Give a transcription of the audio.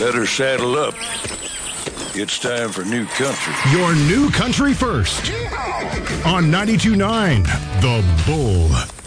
Better saddle up. It's time for New Country. Your new country first. On 92.9 The Bull.